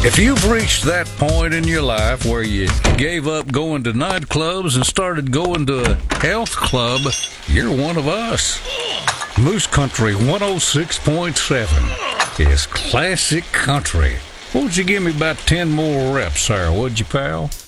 If you've reached that point in your life where you gave up going to nightclubs and started going to a health club, you're one of us. Moose Country 106.7 is classic country. Won't you give me about 10 more reps there, would you, pal?